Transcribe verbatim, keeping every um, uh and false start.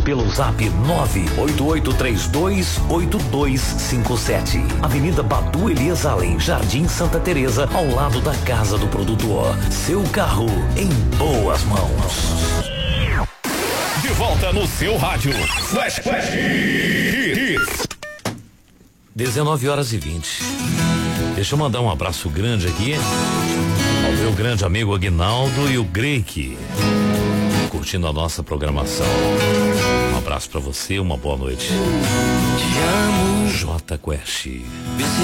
pelo zap nove oito oito três dois oito dois cinco sete. Avenida Badu Elias Allen, Jardim Santa Teresa, ao lado da Casa do Produtor. Seu carro em boas mãos. De volta no seu rádio. Flash, Flash Hits. dezenove horas e vinte. Deixa eu mandar um abraço grande aqui ao meu grande amigo Aguinaldo e o Greik, curtindo a nossa programação. Um abraço pra você, uma boa noite. Te amo. J Quest. Vê se